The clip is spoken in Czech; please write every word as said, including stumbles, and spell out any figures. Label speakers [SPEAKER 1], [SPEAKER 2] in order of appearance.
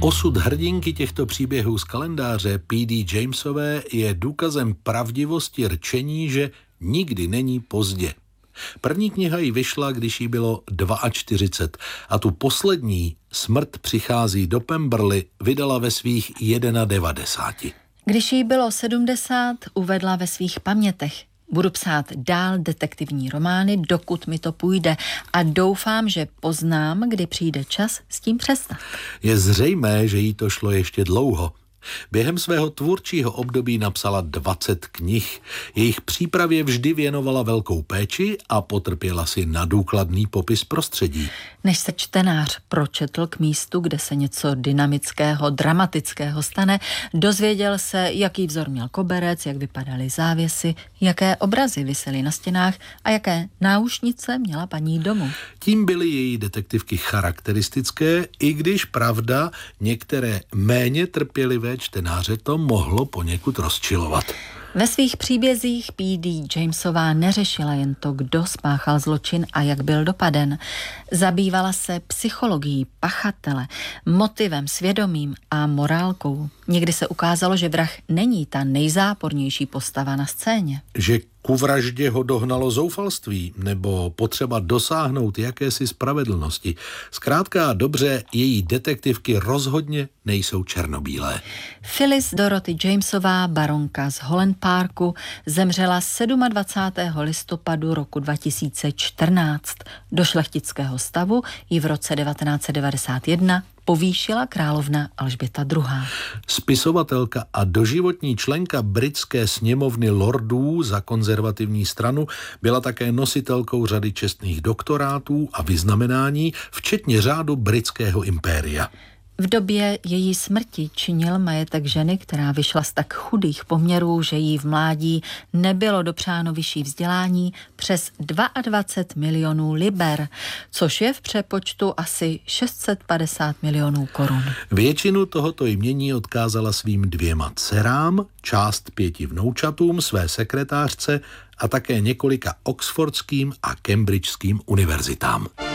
[SPEAKER 1] Osud hrdinky těchto příběhů z kalendáře P D Jamesové je důkazem pravdivosti rčení, že nikdy není pozdě. První kniha jí vyšla, když jí bylo čtyřicet dva a tu poslední, Smrt přichází do Pemberley, vydala ve svých devadesát jedna.
[SPEAKER 2] Když jí bylo sedmdesát, uvedla ve svých pamětech: budu psát dál detektivní romány, dokud mi to půjde, a doufám, že poznám, kdy přijde čas s tím přestat.
[SPEAKER 1] Je zřejmé, že jí to šlo ještě dlouho. Během svého tvůrčího období napsala dvacet knih. Jejich přípravě vždy věnovala velkou péči a potrpěla si na důkladný popis prostředí.
[SPEAKER 2] Než se čtenář pročetl k místu, kde se něco dynamického, dramatického stane, dozvěděl se, jaký vzor měl koberec, jak vypadaly závěsy, jaké obrazy visely na stěnách a jaké náušnice měla paní domu.
[SPEAKER 1] Tím byly její detektivky charakteristické, i když pravda, některé méně trpělivé čtenáře to mohlo poněkud rozčilovat.
[SPEAKER 2] Ve svých příbězích P D Jamesová neřešila jen to, kdo spáchal zločin a jak byl dopaden. Zabývala se psychologií pachatele, motivem, svědomím a morálkou. Někdy se ukázalo, že vrah není ta nejzápornější postava na scéně.
[SPEAKER 1] Že ku vraždě ho dohnalo zoufalství nebo potřeba dosáhnout jakési spravedlnosti. Zkrátka a dobře, její detektivky rozhodně nejsou černobílé.
[SPEAKER 2] Phyllis Dorothy Jamesová, baronka z Holland Parku, zemřela dvacátého sedmého listopadu roku dva tisíce čtrnáct. Do šlechtického stavu ji v roce devatenáct set devadesát jedna povýšila královna Alžběta druhá.
[SPEAKER 1] Spisovatelka a doživotní členka britské sněmovny lordů za konzervativní stranu byla také nositelkou řady čestných doktorátů a vyznamenání, včetně řádu britského impéria.
[SPEAKER 2] V době její smrti činil majetek ženy, která vyšla z tak chudých poměrů, že jí v mládí nebylo dopřáno vyšší vzdělání, přes dvacet dva milionů liber, což je v přepočtu asi šest set padesát milionů korun.
[SPEAKER 1] Většinu tohoto jmění odkázala svým dvěma dcerám, část pěti vnoučatům, své sekretářce a také několika oxfordským a cambridgeským univerzitám.